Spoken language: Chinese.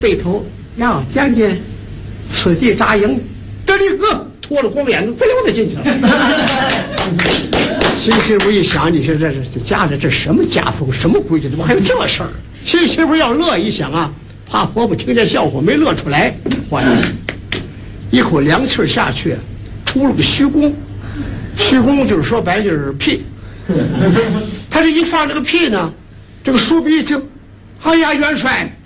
背头呀，将军，此地扎营，这里个脱了光脸子，滋溜的进去了。新媳妇一想，你说这家里这什么家风，什么规矩，怎么还有这事儿？新媳妇要乐一想啊，怕婆婆听见笑话没乐出来，坏了，一口凉气下去，出了个虚功。虚功就是说白就是屁。他这一放这个屁呢，这个叔伯一听，哎呀，元帅。